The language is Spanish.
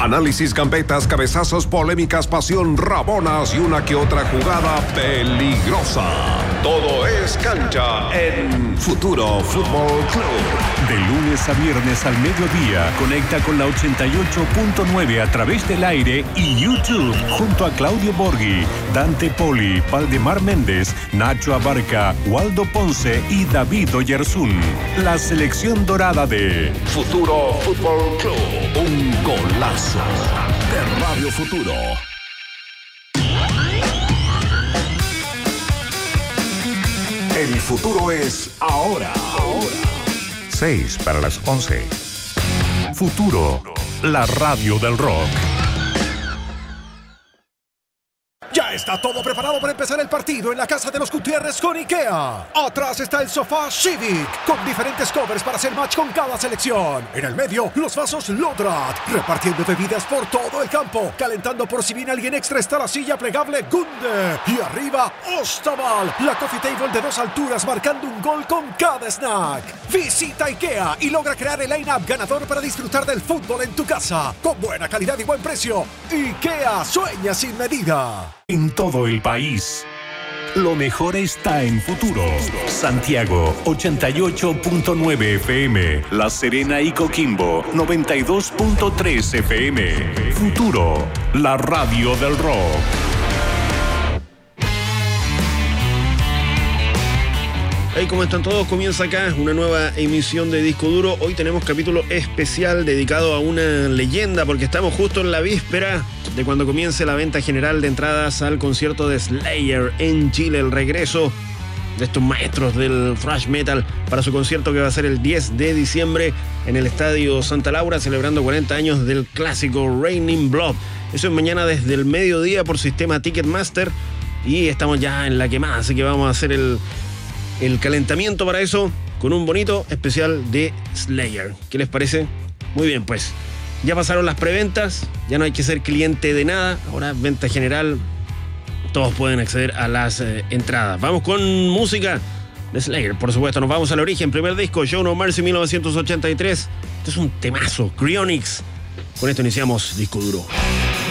Análisis, gambetas, cabezazos, polémicas, pasión, rabonas y una que otra jugada peligrosa. Todo es cancha en Futuro Fútbol Club. De lunes a viernes al mediodía, conecta con la 88.9 a través del aire y YouTube, junto a Claudio Borghi, Dante Poli, Valdemar Méndez, Nacho Abarca, Waldo Ponce y David Oyarzún. La selección dorada de Futuro Fútbol Club. Un golazo de Radio Futuro. El futuro es ahora. 6 para las 11. Futuro, la radio del rock. Ya está todo preparado para empezar el partido en la casa de los Gutiérrez con IKEA. Atrás está el sofá Civic, con diferentes covers para hacer match con cada selección. En el medio, los vasos Lodrat, repartiendo bebidas por todo el campo. Calentando por si viene alguien extra está la silla plegable Gunde. Y arriba, Ostaval, la coffee table de 2 alturas, marcando un gol con cada snack. Visita IKEA y logra crear el line-up ganador para disfrutar del fútbol en tu casa. Con buena calidad y buen precio. IKEA, sueña sin medida. En todo el país, lo mejor está en Futuro. Santiago, 88.9 FM. La Serena y Coquimbo, 92.3 FM. Futuro, la radio del rock. Hey, ¿cómo están todos? Comienza acá una nueva emisión de Disco Duro. Hoy tenemos capítulo especial dedicado a una leyenda, porque estamos justo en la víspera de cuando comience la venta general de entradas al concierto de Slayer en Chile, el regreso de estos maestros del thrash metal para su concierto que va a ser el 10 de diciembre en el Estadio Santa Laura, celebrando 40 años del clásico Raining Blood. Eso es mañana desde el mediodía por sistema Ticketmaster y estamos ya en la quemada, así que vamos a hacer el calentamiento para eso con un bonito especial de Slayer. ¿Qué les parece? Muy bien, pues ya pasaron las preventas, ya no hay que ser cliente de nada, ahora venta general, todos pueden acceder a las entradas. Vamos con música de Slayer, por supuesto, nos vamos al origen, primer disco, Show No Mercy, 1983. Este es un temazo, Cryonics. Con esto iniciamos Disco Duro.